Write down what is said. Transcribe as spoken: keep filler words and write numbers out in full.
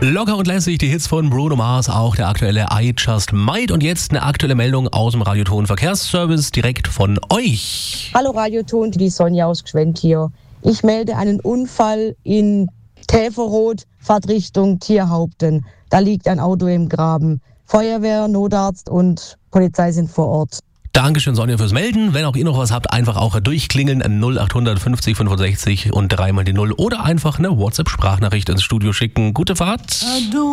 Locker und lässig, die Hits von Bruno Mars, auch der aktuelle I Just Might. Und jetzt eine aktuelle Meldung aus dem Radioton Verkehrsservice direkt von euch. Hallo Radioton, die Sonja aus Gschwend hier. Ich melde einen Unfall in Täferroth, Fahrtrichtung Tierhaupten. Da liegt ein Auto im Graben. Feuerwehr, Notarzt und Polizei sind vor Ort. Dankeschön, Sonja, fürs Melden. Wenn auch ihr noch was habt, einfach auch durchklingeln. null acht fünfzig fünfundsechzig und dreimal die Null. Oder einfach eine WhatsApp-Sprachnachricht ins Studio schicken. Gute Fahrt.